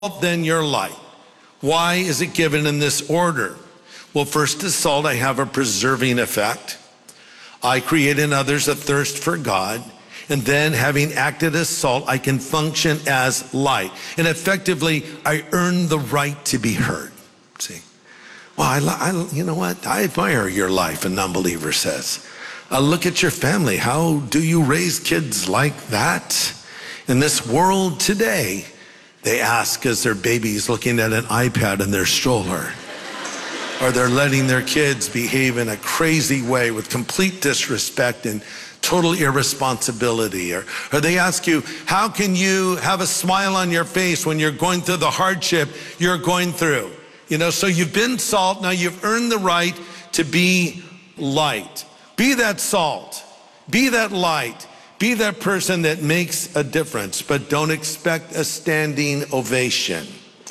then your light. Why is it given in this order? Well, first as salt, I have a preserving effect. I create in others a thirst for God. And then having acted as salt, I can function as light. And effectively, I earn the right to be heard. See? Well, you know what? I admire your life, a non-believer says. Look at your family. How do you raise kids like that? In this world today, they ask as their baby's looking at an iPad in their stroller. Or they're letting their kids behave in a crazy way with complete disrespect and total irresponsibility. Or they ask you, how can you have a smile on your face when you're going through the hardship you're going through? You know, so you've been salt, now you've earned the right to be light. Be that salt, be that light, be that person that makes a difference, but don't expect a standing ovation.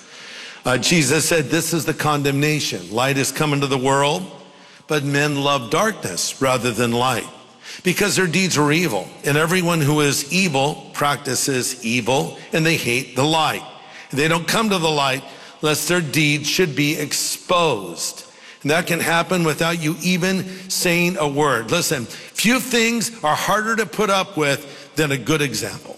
Jesus said, this is the condemnation. Light has come into the world, but men love darkness rather than light because their deeds are evil. And everyone who is evil practices evil, and they hate the light. They don't come to the light lest their deeds should be exposed. And that can happen without you even saying a word. Listen, few things are harder to put up with than a good example.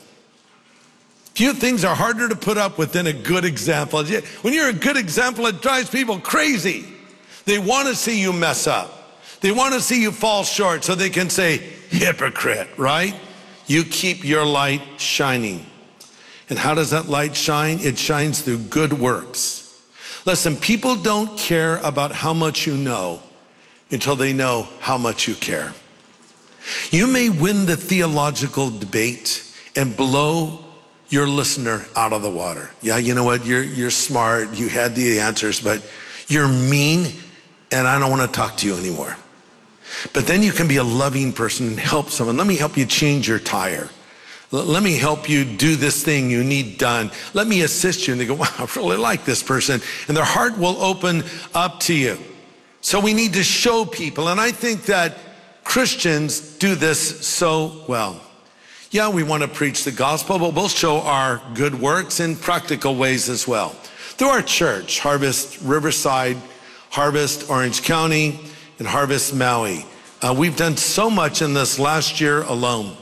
Few things are harder to put up with than a good example. When you're a good example, it drives people crazy. They want to see you mess up. They want to see you fall short so they can say, hypocrite, right? You keep your light shining. And how does that light shine? It shines through good works. Listen, people don't care about how much you know until they know how much you care. You may win the theological debate and blow your listener out of the water. Yeah, you know what? You're smart. You had the answers, but you're mean, and I don't want to talk to you anymore. But then you can be a loving person and help someone. Let me help you change your tire. Let me help you do this thing you need done. Let me assist you. And they go, wow, I really like this person. And their heart will open up to you. So we need to show people. And I think that Christians do this so well. Yeah, we want to preach the gospel, but we'll show our good works in practical ways as well. Through our church, Harvest Riverside, Harvest Orange County, and Harvest Maui. We've done so much in this last year alone.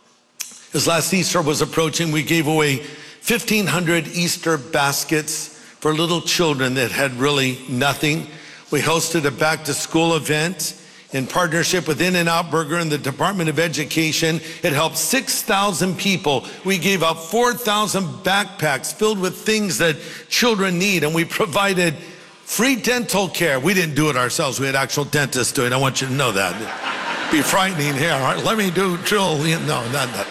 As last Easter was approaching, we gave away 1,500 Easter baskets for little children that had really nothing. We hosted a back-to-school event in partnership with In-N-Out Burger and the Department of Education. It helped 6,000 people. We gave out 4,000 backpacks filled with things that children need, and we provided free dental care. We didn't do it ourselves. We had actual dentists do it. I want you to know that. It'd be frightening here. All right, let me do drill. No, not that.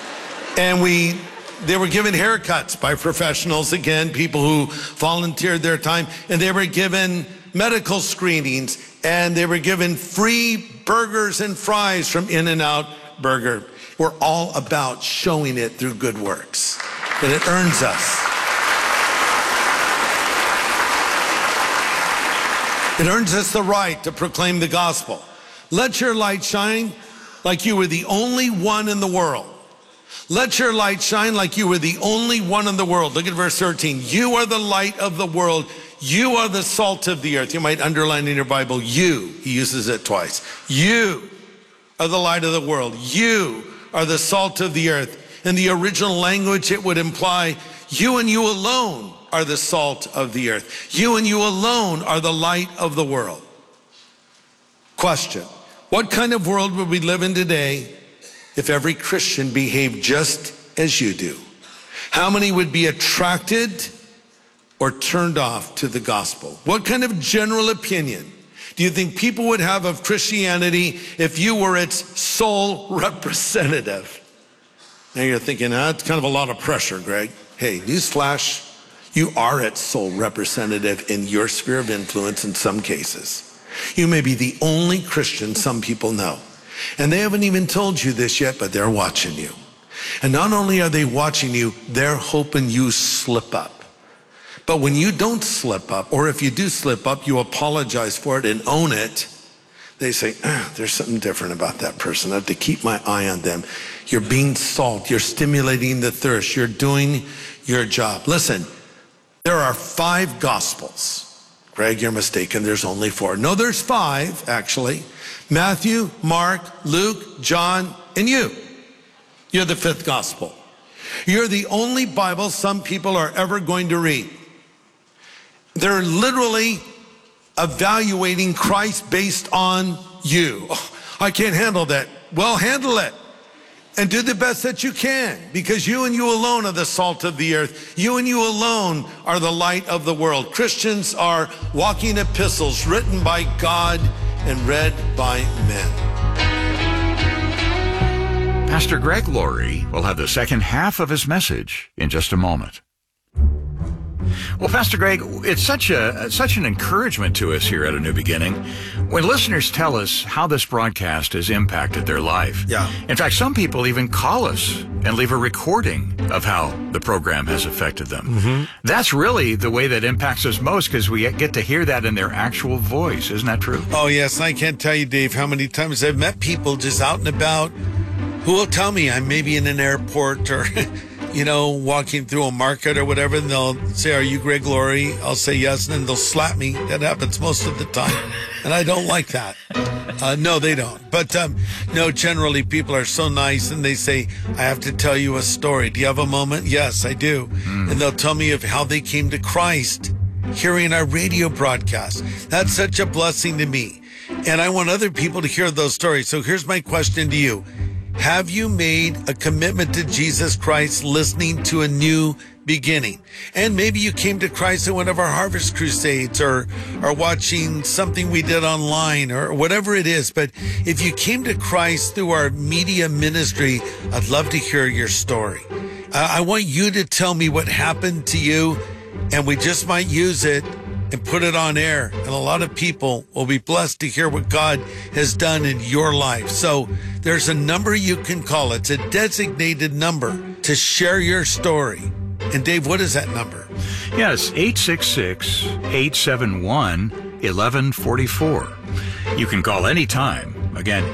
And they were given haircuts by professionals, again, people who volunteered their time, and they were given medical screenings, and they were given free burgers and fries from In-N-Out Burger. We're all about showing it through good works, and it earns us. It earns us the right to proclaim the gospel. Let your light shine like you were the only one in the world. Let your light shine like you were the only one in the world. Look at verse 13. You are the light of the world. You are the salt of the earth. You might underline in your Bible, you. He uses it twice. You are the light of the world. You are the salt of the earth. In the original language, it would imply you and you alone are the salt of the earth. You and you alone are the light of the world. Question. What kind of world would we live in today if every Christian behaved just as you do? How many would be attracted or turned off to the gospel? What kind of general opinion do you think people would have of Christianity if you were its sole representative? Now you're thinking, that's kind of a lot of pressure, Greg. Hey, newsflash, you are its sole representative in your sphere of influence in some cases. You may be the only Christian some people know. And they haven't even told you this yet, but they're watching you. And not only are they watching you, they're hoping you slip up. But when you don't slip up, or if you do slip up, you apologize for it and own it, they say, there's something different about that person. I have to keep my eye on them. You're being salt. You're stimulating the thirst. You're doing your job. Listen, there are 5 gospels. Greg, you're mistaken. There's only 4. No, there's 5, actually. Matthew, Mark, Luke, John, and you. You're the 5th gospel. You're the only Bible some people are ever going to read. They're literally evaluating Christ based on you. Oh, I can't handle that. Well, handle it. And do the best that you can, because you and you alone are the salt of the earth. You and you alone are the light of the world. Christians are walking epistles written by God and read by men. Pastor Greg Laurie will have the second half of his message in just a moment. Well, Pastor Greg, it's such an encouragement to us here at A New Beginning when listeners tell us how this broadcast has impacted their life. Yeah. In fact, some people even call us and leave a recording of how the program has affected them. Mm-hmm. That's really the way that impacts us most, because we get to hear that in their actual voice. Isn't that true? Oh, yes. I can't tell you, Dave, how many times I've met people just out and about who will tell me I'm maybe in an airport or walking through a market or whatever, and they'll say, "Are you Greg Laurie?" I'll say yes, and then they'll slap me. That happens most of the time, and I don't like that. No, they don't. But no, generally people are so nice, and they say, "I have to tell you a story. Do you have a moment?" Yes, I do. And they'll tell me of how they came to Christ hearing our radio broadcast. That's such a blessing to me, and I want other people to hear those stories. So here's my question to you. Have you made a commitment to Jesus Christ listening to A New Beginning? And maybe you came to Christ at one of our Harvest Crusades or watching something we did online or whatever it is. But if you came to Christ through our media ministry, I'd love to hear your story. I want you to tell me what happened to you, and we just might use it and put it on air. And a lot of people will be blessed to hear what God has done in your life. So there's a number you can call. It's a designated number to share your story. And Dave, what is that number? Yes, 866-871-1144. You can call anytime. Again,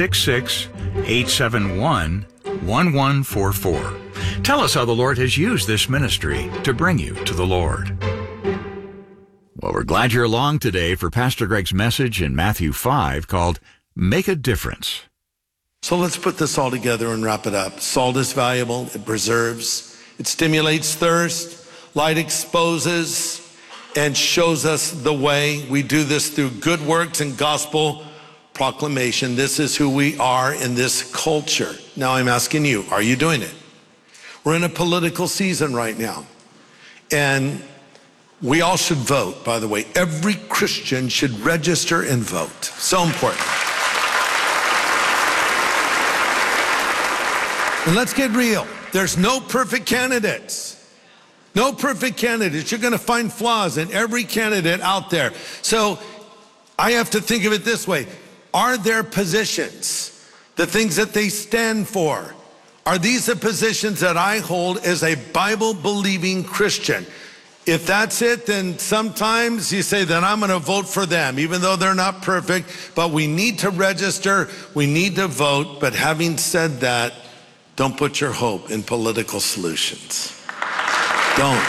866-871-1144. Tell us how the Lord has used this ministry to bring you to the Lord. Well, we're glad you're along today for Pastor Greg's message in Matthew 5 called Make a Difference. So let's put this all together and wrap it up. Salt is valuable. It preserves. It stimulates thirst. Light exposes and shows us the way. We do this through good works and gospel proclamation. This is who we are in this culture. Now I'm asking you, are you doing it? We're in a political season right now. And we all should vote, by the way. Every Christian should register and vote. So important. And let's get real. There's no perfect candidates. No perfect candidates. You're going to find flaws in every candidate out there. So I have to think of it this way. Are their positions, the things that they stand for, are these the positions that I hold as a Bible-believing Christian? If that's it, then sometimes you say, then I'm going to vote for them, even though they're not perfect. But we need to register. We need to vote. But having said that, don't put your hope in political solutions. Don't.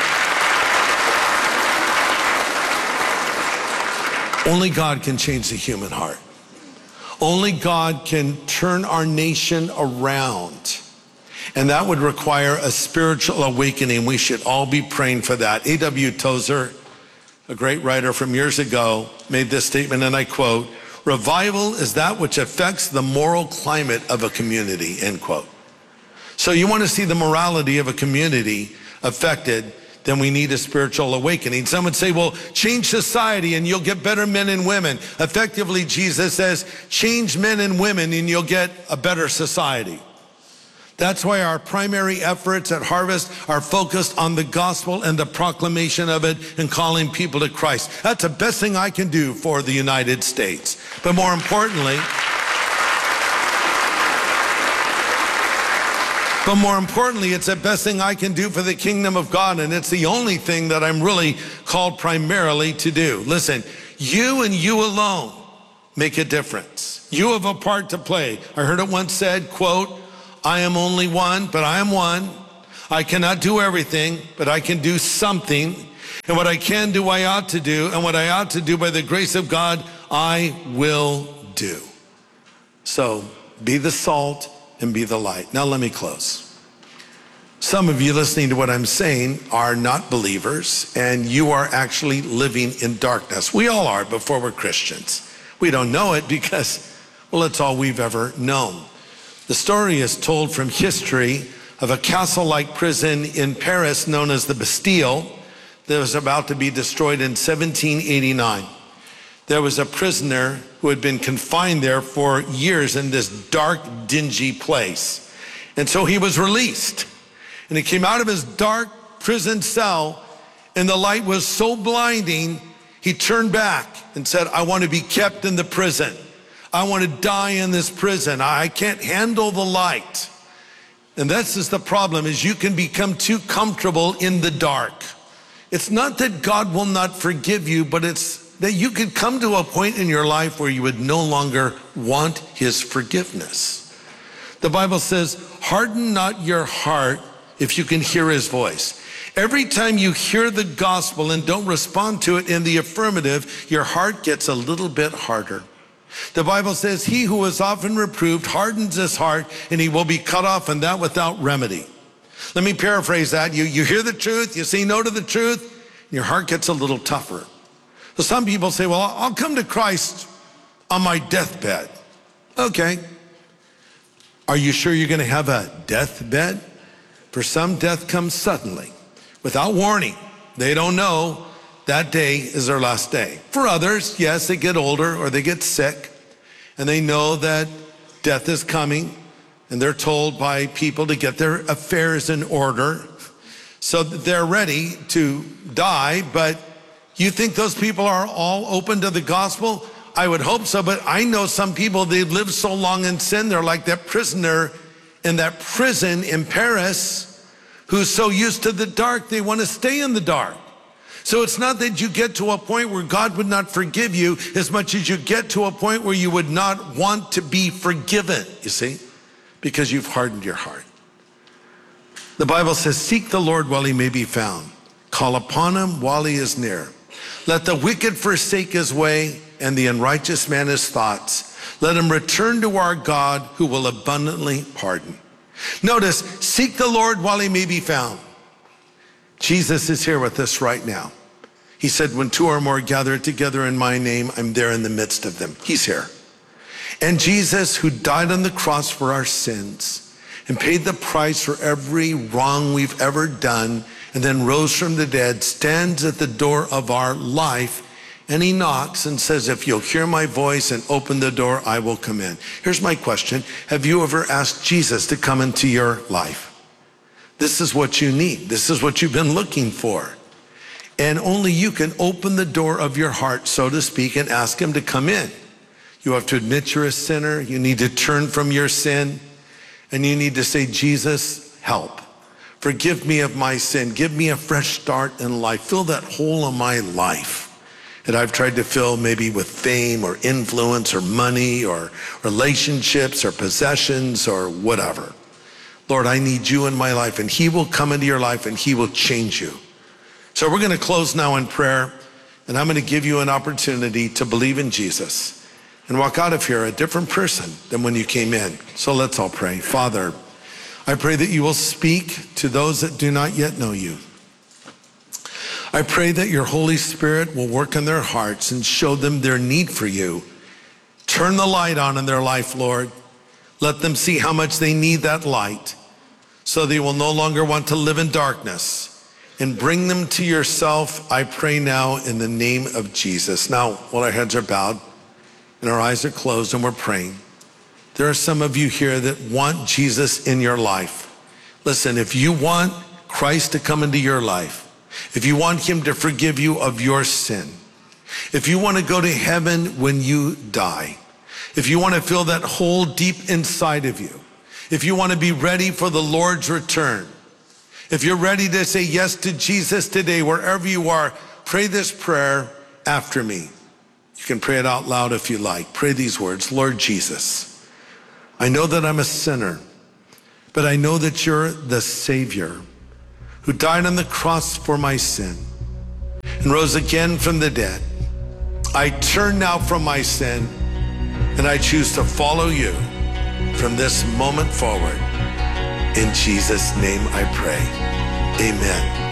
Only God can change the human heart. Only God can turn our nation around. And that would require a spiritual awakening. We should all be praying for that. A.W. Tozer, a great writer from years ago, made this statement, and I quote, "Revival is that which affects the moral climate of a community," end quote. So you want to see the morality of a community affected, then we need a spiritual awakening. Some would say, well, change society and you'll get better men and women. Effectively, Jesus says, change men and women and you'll get a better society. That's why our primary efforts at Harvest are focused on the gospel and the proclamation of it and calling people to Christ. That's the best thing I can do for the United States. But more importantly, it's the best thing I can do for the kingdom of God, and it's the only thing that I'm really called primarily to do. Listen, you and you alone make a difference. You have a part to play. I heard it once said, quote, "I am only one, but I am one. I cannot do everything, but I can do something. And what I can do, I ought to do. And what I ought to do by the grace of God, I will do. So be the salt and be the light. Now let me close. Some of you listening to what I'm saying are not believers, and you are actually living in darkness. We all are before we're Christians. We don't know it because, well, it's all we've ever known. The story is told from history of a castle-like prison in Paris known as the Bastille that was about to be destroyed in 1789. There was a prisoner who had been confined there for years in this dark, dingy place. And so he was released. And he came out of his dark prison cell, and the light was so blinding, he turned back and said, I want to be kept in the prison. I want to die in this prison. I can't handle the light. And that's just the problem, is you can become too comfortable in the dark. It's not that God will not forgive you, but it's that you could come to a point in your life where you would no longer want his forgiveness. The Bible says, harden not your heart if you can hear his voice. Every time you hear the gospel and don't respond to it in the affirmative, your heart gets a little bit harder. The Bible says, he who is often reproved hardens his heart, and he will be cut off, and that without remedy. Let me paraphrase that. You hear the truth, you say no to the truth, and your heart gets a little tougher. So some people say, well, I'll come to Christ on my deathbed. Okay. Are you sure you're going to have a deathbed? For some, death comes suddenly, without warning. They don't know that day is their last day. For others, yes, they get older or they get sick, and they know that death is coming, and they're told by people to get their affairs in order so that they're ready to die. But you think those people are all open to the gospel? I would hope so, but I know some people, they've lived so long in sin, they're like that prisoner in that prison in Paris who's so used to the dark, they want to stay in the dark. So it's not that you get to a point where God would not forgive you as much as you get to a point where you would not want to be forgiven, you see, because you've hardened your heart. The Bible says, seek the Lord while he may be found. Call upon him while he is near. Let the wicked forsake his way and the unrighteous man his thoughts. Let him return to our God who will abundantly pardon. Notice, seek the Lord while he may be found. Jesus is here with us right now. He said, when two or more gather together in my name, I'm there in the midst of them. He's here. And Jesus, who died on the cross for our sins and paid the price for every wrong we've ever done, and then rose from the dead, stands at the door of our life, and he knocks and says, if you'll hear my voice and open the door, I will come in. Here's my question. Have you ever asked Jesus to come into your life? This is what you need. This is what you've been looking for. And only you can open the door of your heart, so to speak, and ask him to come in. You have to admit you're a sinner. You need to turn from your sin. And you need to say, Jesus, help. Forgive me of my sin. Give me a fresh start in life. Fill that hole in my life that I've tried to fill maybe with fame or influence or money or relationships or possessions or whatever. Lord, I need you in my life, and he will come into your life and he will change you. So we're going to close now in prayer, and I'm going to give you an opportunity to believe in Jesus and walk out of here a different person than when you came in. So let's all pray. Father, I pray that you will speak to those that do not yet know you. I pray that your Holy Spirit will work in their hearts and show them their need for you. Turn the light on in their life, Lord. Let them see how much they need that light so they will no longer want to live in darkness. And bring them to yourself, I pray now in the name of Jesus. Now, while our heads are bowed and our eyes are closed and we're praying, there are some of you here that want Jesus in your life. Listen, if you want Christ to come into your life, if you want him to forgive you of your sin, if you want to go to heaven when you die, if you want to fill that hole deep inside of you, if you want to be ready for the Lord's return, if you're ready to say yes to Jesus today, wherever you are, pray this prayer after me. You can pray it out loud if you like. Pray these words. Lord Jesus, I know that I'm a sinner, but I know that you're the Savior who died on the cross for my sin. and rose again from the dead. I turn now from my sin, and I choose to follow you from this moment forward. In Jesus' name I pray. Amen.